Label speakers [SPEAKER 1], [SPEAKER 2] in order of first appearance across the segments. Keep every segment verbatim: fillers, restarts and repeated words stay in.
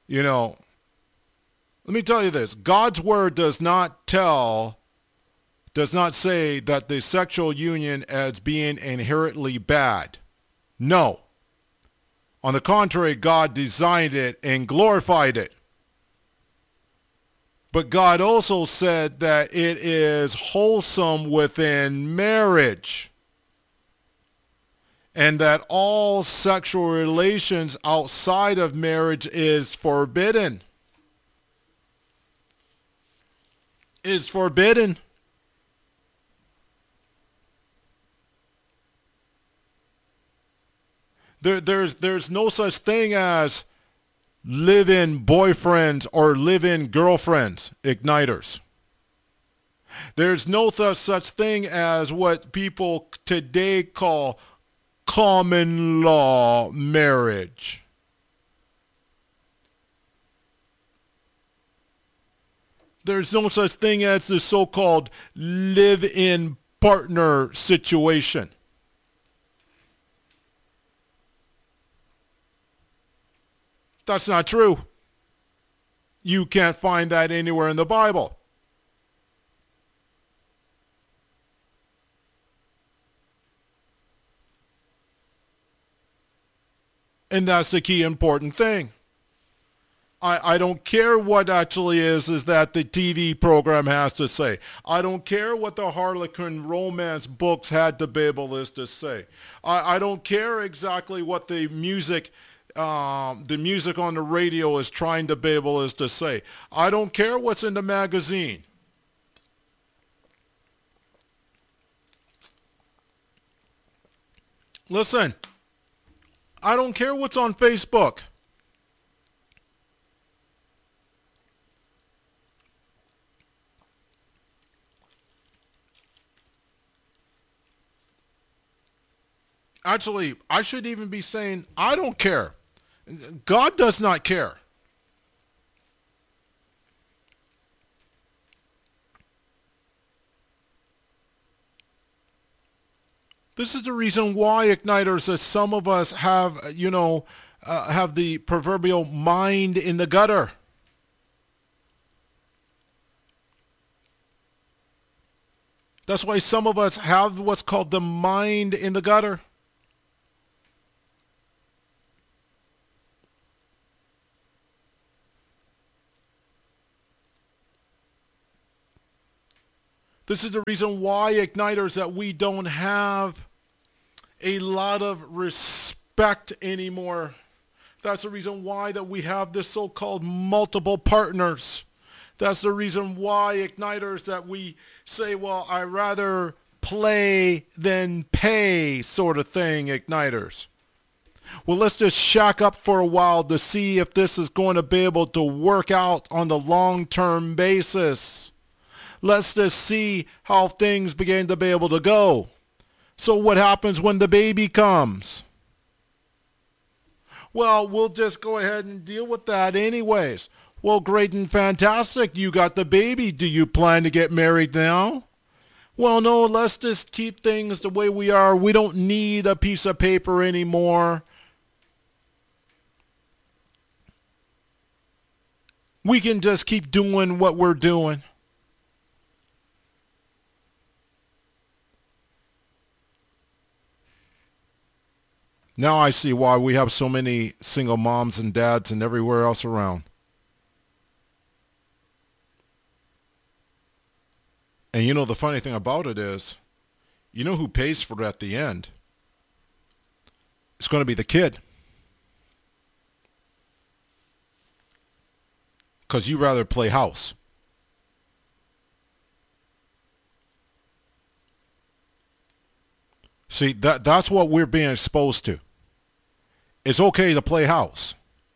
[SPEAKER 1] You know, let me tell you this. God's word does not tell, does not say that the sexual union as being inherently bad. No. On the contrary, God designed it and glorified it. But God also said that it is wholesome within marriage, and that all sexual relations outside of marriage is forbidden. Is forbidden. There, there's, there's no such thing as live-in boyfriends or live-in girlfriends, igniters. There's no th- such thing as what people today call common law marriage. There's no such thing as the so-called live-in partner situation. That's not true. You can't find that anywhere in the Bible. And that's the key important thing. I, I don't care what actually is, is that the T V program has to say. I don't care what the Harlequin romance books had to be able to say. I, I don't care exactly what the music Um, the music on the radio is trying to be able is to say. I don't care what's in the magazine. Listen, I don't care what's on Facebook. Actually, I should even be saying, I don't care. God does not care. This is the reason why, Igniters, that some of us have, you know, uh, have the proverbial mind in the gutter. That's why some of us have what's called the mind in the gutter. This is the reason why, Igniters, that we don't have a lot of respect anymore. That's the reason why that we have this so-called multiple partners. That's the reason why, Igniters, that we say, well, I rather play than pay sort of thing, Igniters. Well, let's just shack up for a while to see if this is going to be able to work out on the long-term basis. Let's just see how things begin to be able to go. So what happens when the baby comes? Well, we'll just go ahead and deal with that anyways. Well, great and fantastic. You got the baby. Do you plan to get married now? Well, no, let's just keep things the way we are. We don't need a piece of paper anymore. We can just keep doing what we're doing. Now I see why we have so many single moms and dads and everywhere else around. And you know, the funny thing about it is, you know who pays for it at the end? It's going to be the kid. Because you rather play house. See, that that's what we're being exposed to. It's okay to play house.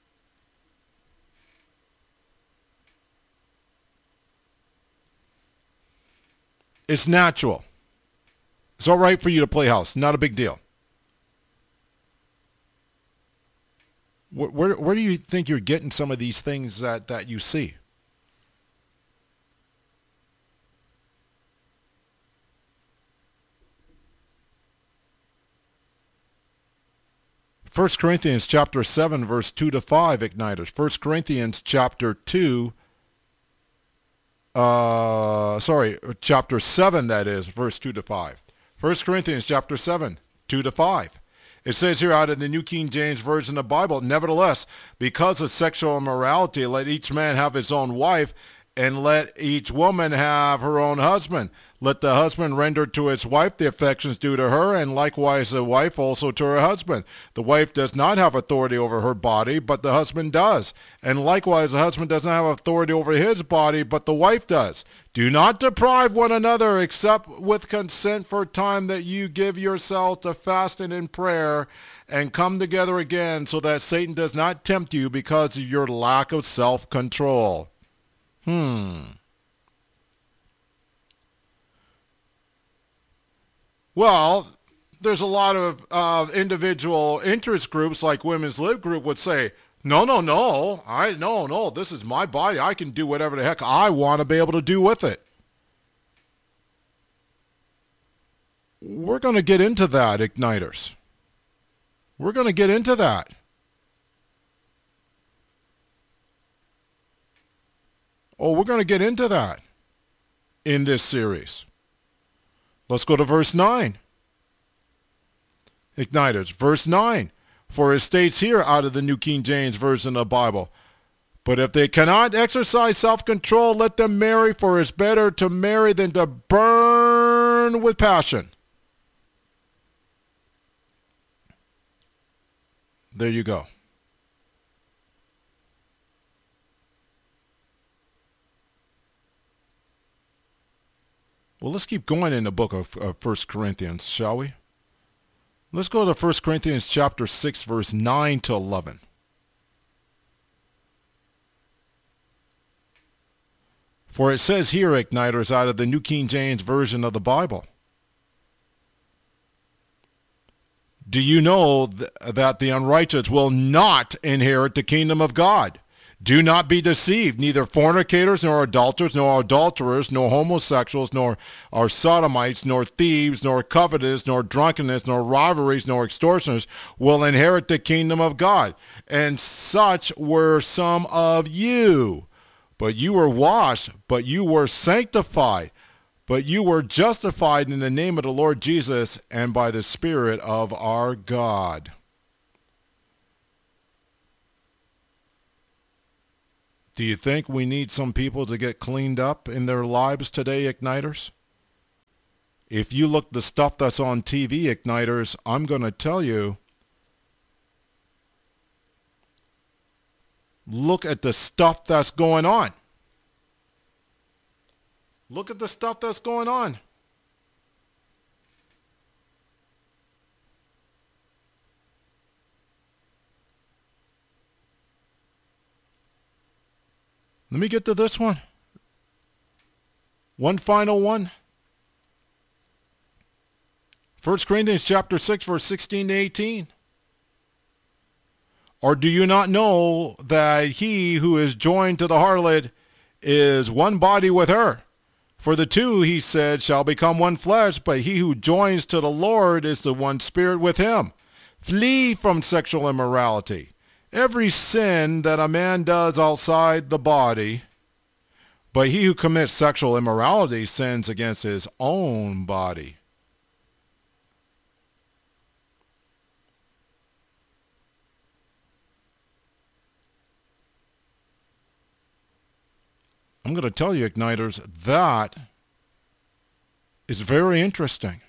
[SPEAKER 1] It's natural. It's all right for you to play house. Not a big deal. Where, where, where do you think you're getting some of these things that, that you see? First Corinthians chapter seven, verse two to five, Igniters. First Corinthians chapter two, uh, sorry, chapter seven, that is, verse two to five. First Corinthians chapter seven, two to five. It says here out of the New King James Version of the Bible, nevertheless, because of sexual immorality, let each man have his own wife, and let each woman have her own husband. Let the husband render to his wife the affections due to her, and likewise the wife also to her husband. The wife does not have authority over her body, but the husband does. And likewise the husband does not have authority over his body, but the wife does. Do not deprive one another, except with consent for a time, that you give yourselves to fasting and prayer, and come together again, so that Satan does not tempt you because of your lack of self-control. Hmm. Well, there's a lot of uh, individual interest groups like Women's Lib Group would say, no, no, no, I no, no, this is my body. I can do whatever the heck I want to be able to do with it. We're going to get into that, Igniters. We're going to get into that. Oh, we're going to get into that in this series. Let's go to verse nine. Igniters, verse nine. For it states here out of the New King James Version of the Bible, but if they cannot exercise self-control, let them marry, for it's better to marry than to burn with passion. There you go. Well, let's keep going in the book of uh, First Corinthians, shall we? Let's go to First Corinthians chapter six, verse nine to eleven. For it says here, Igniters, out of the New King James Version of the Bible, do you know th- that the unrighteous will not inherit the kingdom of God? Do not be deceived, neither fornicators, nor adulterers, nor adulterers, nor homosexuals, nor are sodomites, nor thieves, nor covetous, nor drunkenness, nor rivalries, nor extortioners will inherit the kingdom of God. And such were some of you. But you were washed, but you were sanctified, but you were justified in the name of the Lord Jesus and by the Spirit of our God. Do you think we need some people to get cleaned up in their lives today, Igniters? If you look the stuff that's on T V, Igniters, I'm going to tell you, look at the stuff that's going on. Look at the stuff that's going on. Let me get to this one. One final one. First Corinthians chapter six, verse sixteen to eighteen. Or do you not know that he who is joined to the harlot is one body with her? For the two, he said, shall become one flesh, but he who joins to the Lord is the one spirit with him. Flee from sexual immorality. Every sin that a man does outside the body, but he who commits sexual immorality sins against his own body. I'm going to tell you, Igniters, that is very interesting.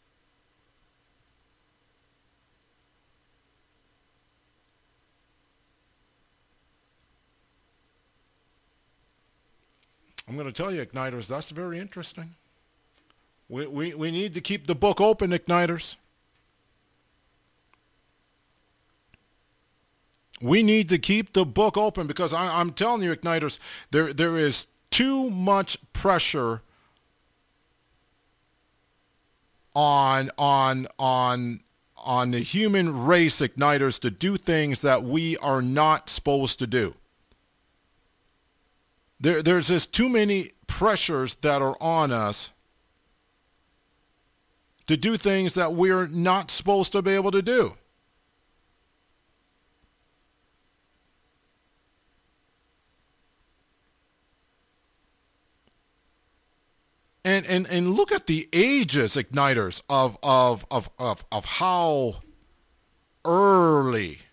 [SPEAKER 1] I'm going to tell you, Igniters, that's very interesting. We, we, we need to keep the book open, Igniters. We need to keep the book open because I, I'm telling you, Igniters, there there is too much pressure on on on on the human race, Igniters, to do things that we are not supposed to do. There, there's just too many pressures that are on us to do things that we're not supposed to be able to do. And, and, and look at the ages, Igniters, of, of, of, of, of how early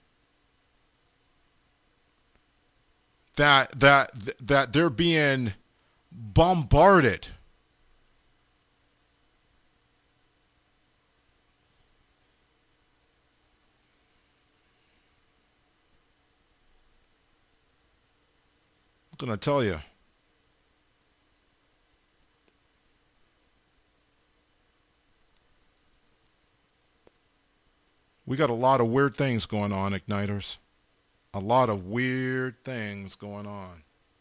[SPEAKER 1] that, that, that they're being bombarded. I'm going to tell you. We got a lot of weird things going on, Igniters. A lot of weird things going on.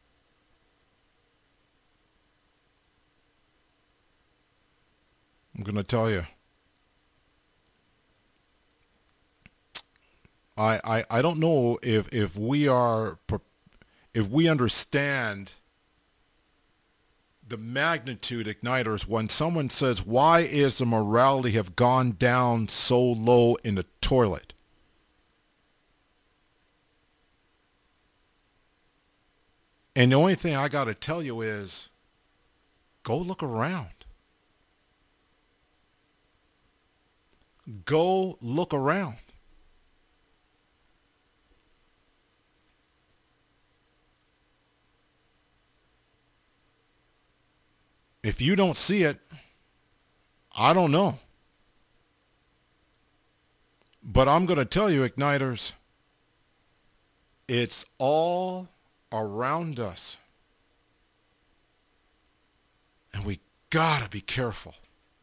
[SPEAKER 1] I'm going to tell you. I, I, I don't know if, if we are, if we understand the magnitude, Igniters, when someone says, why is the morality have gone down so low in the toilet? And the only thing I got to tell you is, go look around. Go look around. If you don't see it, I don't know. But I'm going to tell you, Igniters, it's all around us. And we gotta be careful.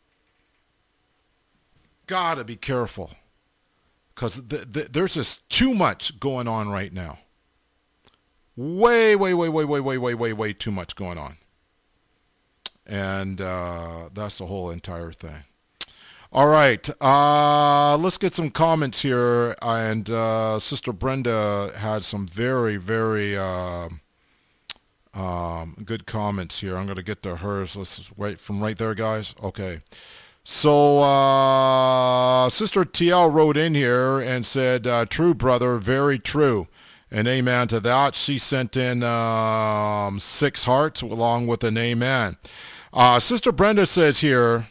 [SPEAKER 1] Gotta be careful. Because th- th- there's just too much going on right now. Way, way, way, way, way, way, way, way, way too much going on. And uh, that's the whole entire thing. All right, uh, let's get some comments here. And uh, Sister Brenda had some very, very uh, um, good comments here. I'm going to get to hers. Let's wait from right there, guys. Okay. So uh, Sister T L wrote in here and said, uh, true, brother, very true. And amen to that. She sent in um, six hearts along with an amen. Uh, Sister Brenda says here,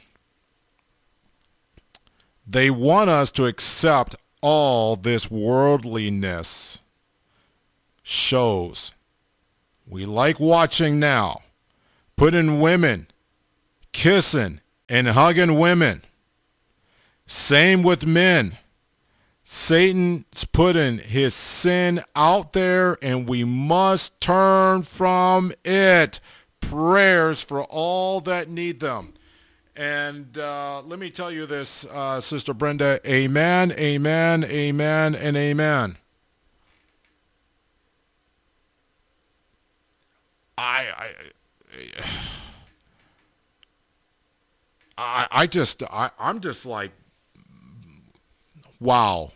[SPEAKER 1] they want us to accept all this worldliness shows. We like watching now. Putting women, kissing and hugging women. Same with men. Satan's putting his sin out there and we must turn from it. Prayers for all that need them. And uh, let me tell you this, uh, Sister Brenda, amen, amen, amen, and amen. I, I, I, I just, I, I'm just like, wow.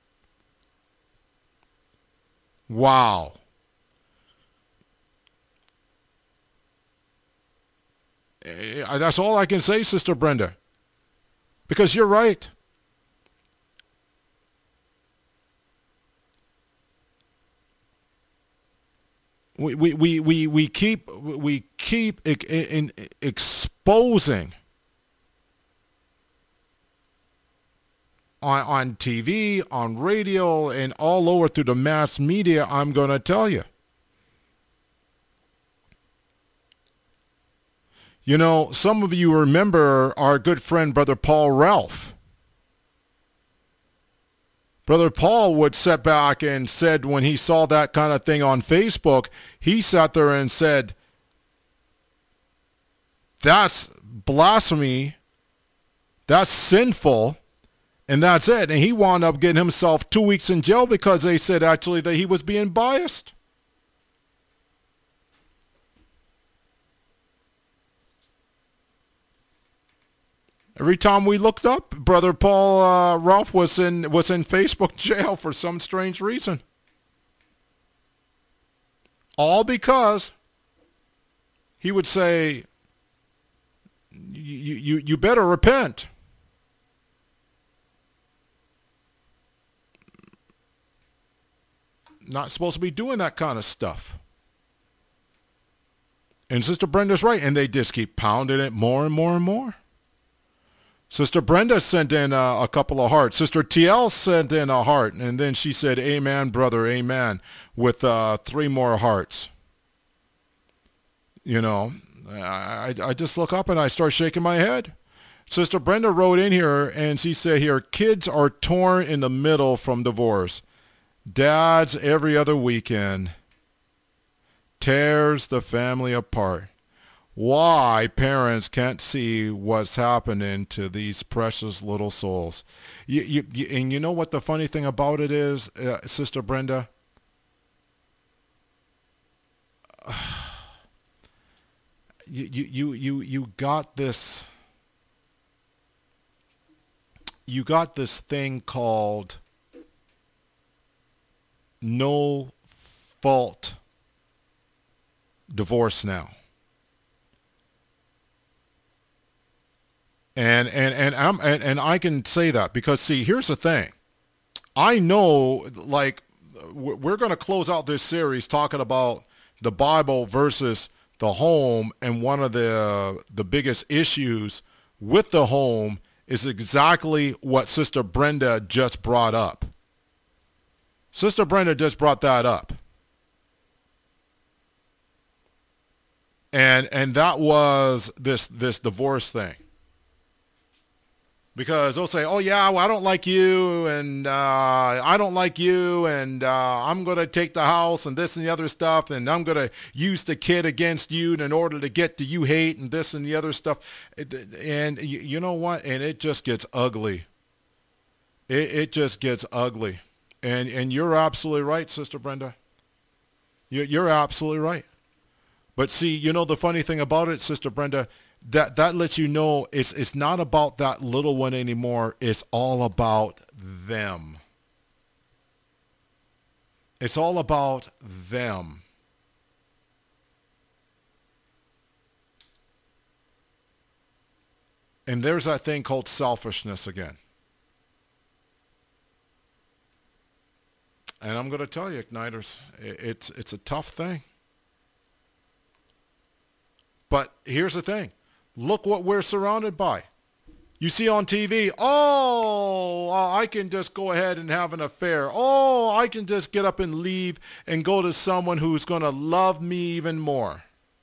[SPEAKER 1] Wow. That's all I can say, Sister Brenda. Because you're right. We we we we, we keep we keep in, in exposing on on T V, on radio, and all over through the mass media. I'm going to tell you. You know, some of you remember our good friend, Brother Paul Ralph. Brother Paul would sit back and said when he saw that kind of thing on Facebook, he sat there and said, that's blasphemy, that's sinful, and that's it. And he wound up getting himself two weeks in jail because they said actually that he was being biased. Every time we looked up, Brother Paul uh, Ralph was in was in Facebook jail for some strange reason. All because he would say, you, you, you better repent. Not supposed to be doing that kind of stuff. And Sister Brenda's right. And they just keep pounding it more and more and more. Sister Brenda sent in a, a couple of hearts. Sister T L sent in a heart. And then she said, amen, brother, amen, with uh, three more hearts. You know, I, I just look up and I start shaking my head. Sister Brenda wrote in here and she said here, kids are torn in the middle from divorce. Dad's every other weekend tears the family apart. Why parents can't see what's happening to these precious little souls. You, you, you, and you know what the funny thing about it is, uh, Sister Brenda? You, you, you, you, you got this, you got this thing called no fault divorce now. And and and I'm and, and I can say that because see, here's the thing. I know, like, we're going to close out this series talking about the Bible versus the home, and one of the the biggest issues with the home is exactly what Sister Brenda just brought up. Sister Brenda just brought that up. And and that was this this divorce thing. Because they'll say, oh, yeah, well, I don't like you, and uh, I don't like you, and uh, I'm going to take the house and this and the other stuff, and I'm going to use the kid against you in order to get the you hate and this and the other stuff. And you know what? And it just gets ugly. It, it just gets ugly. And and you're absolutely right, Sister Brenda. You, you're absolutely right. But see, you know the funny thing about it, Sister Brenda, that that lets you know it's it's not about that little one anymore. It's all about them. It's all about them. And there's that thing called selfishness again. And I'm going to tell you, Igniters, it's it's a tough thing. But here's the thing. Look what we're surrounded by. You see on T V, oh, I can just go ahead and have an affair. Oh, I can just get up and leave and go to someone who's going to love me even more.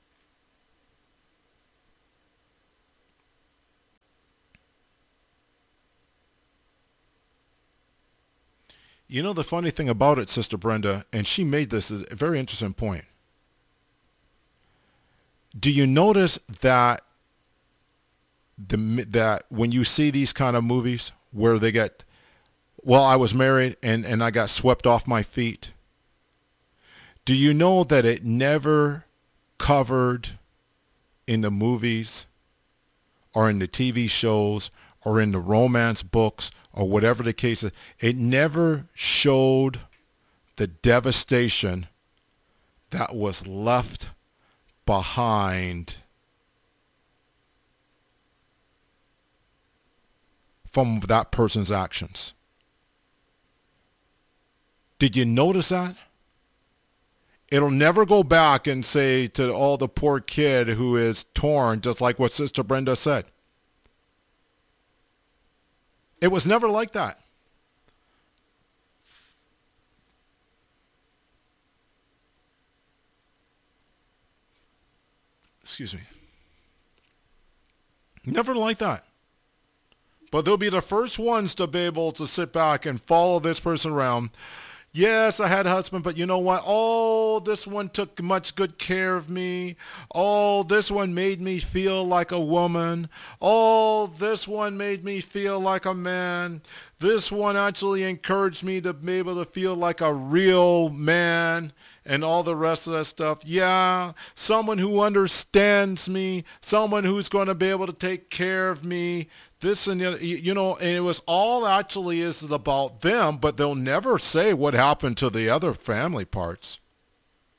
[SPEAKER 1] You know the funny thing about it, Sister Brenda, and she made this a very interesting point. Do you notice that the that when you see these kind of movies where they get, well, I was married and, and I got swept off my feet. Do you know that it never covered in the movies or in the T V shows or in the romance books or whatever the case is, it never showed the devastation that was left behind from that person's actions. Did you notice that? It'll never go back and say to all the poor kid who is torn, just like what Sister Brenda said. It was never like that. Excuse me. Never like that. But they'll be the first ones to be able to sit back and follow this person around. Yes, I had a husband, but you know what? Oh, this one took much good care of me. Oh, this one made me feel like a woman. Oh, this one made me feel like a man. This one actually encouraged me to be able to feel like a real man and all the rest of that stuff. Yeah, someone who understands me, someone who's going to be able to take care of me. This and the other, you know, and it was all actually is about them, but they'll never say what happened to the other family parts.